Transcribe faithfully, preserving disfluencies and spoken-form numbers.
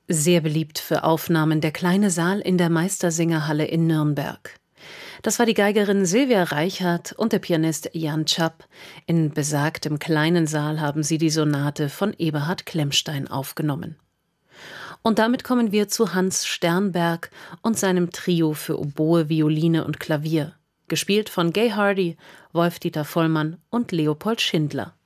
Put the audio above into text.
Sehr beliebt für Aufnahmen der kleine Saal in der Meistersingerhalle in Nürnberg. Das war die Geigerin Silvia Reichert und der Pianist Jan Czap. In besagtem kleinen Saal haben sie die Sonate von Eberhard Klemmstein aufgenommen. Und damit kommen wir zu Hans Sternberg und seinem Trio für Oboe, Violine und Klavier, gespielt von Gay Hardy, Wolf-Dieter Vollmann und Leopold Schindler.